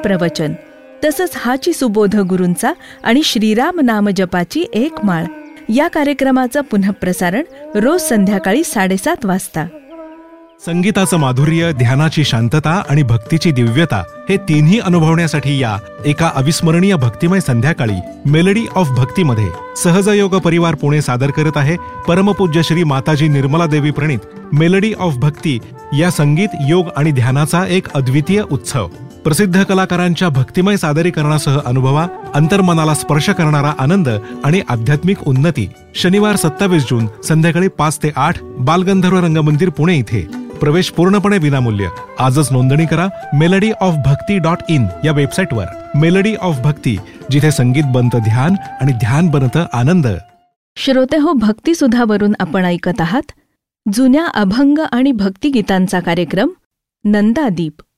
प्रवचन तसंच हाची सुबोध गुरूंचा आणि श्रीराम नाम जपाची एक माळ या कार्यक्रमाचं पुनःप्रसारण रोज संध्याकाळी 7:30 वाजता. संगीताचं माधुर्य, ध्यानाची शांतता आणि भक्तीची दिव्यता हे तिन्ही अनुभवण्यासाठी या एका अविस्मरणीय भक्तिमय संध्याकाळी मेलडी ऑफ भक्तीमध्ये सहजयोग परिवार पुणे सादर करत आहे परमपूज्य श्री माताजी निर्मला देवी प्रणीत मेलडी ऑफ भक्ती या संगीत, योग आणि ध्यानाचा एक अद्वितीय उत्सव. प्रसिद्ध कलाकारांच्या भक्तिमय सादरीकरणासह अनुभवा अंतर्मनाला स्पर्श करणारा आनंद आणि आध्यात्मिक उन्नती. शनिवार 27 जून संध्याकाळी 5 ते 8 बालगंधर्व रंगमंदिर पुणे इथे. प्रवेश पूर्णपणे विनामूल्य. आजच नोंदणी करा melodyofbhakti.in या वेबसाईटवर. मेलडी ऑफ भक्ती, जिथे संगीत बनतं ध्यान आणि ध्यान बनतं आनंद. श्रोते हो, भक्तिसुधावरून आपण ऐकत आहात जुन्या अभंग आणि भक्तिगीतांचा कार्यक्रम नंदादीप.